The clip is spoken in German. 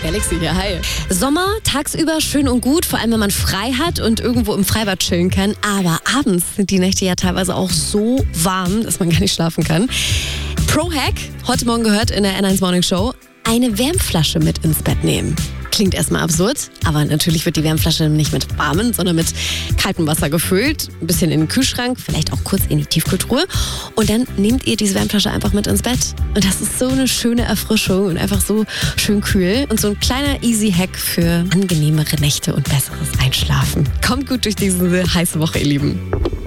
Galaxy hier, hi. Sommer, tagsüber schön und gut, vor allem wenn man frei hat und irgendwo im Freibad chillen kann. Aber abends sind die Nächte ja teilweise auch so warm, dass man gar nicht schlafen kann. Pro-Hack, heute Morgen gehört in der N1 Morning Show, eine Wärmflasche mit ins Bett nehmen. Klingt erstmal absurd, aber natürlich wird die Wärmflasche nicht mit warmem, sondern mit kaltem Wasser gefüllt. Ein bisschen in den Kühlschrank, vielleicht auch kurz in die Tiefkühltruhe. Und dann nehmt ihr diese Wärmflasche einfach mit ins Bett. Und das ist so eine schöne Erfrischung und einfach so schön kühl. Und so ein kleiner Easy-Hack für angenehmere Nächte und besseres Einschlafen. Kommt gut durch diese heiße Woche, ihr Lieben.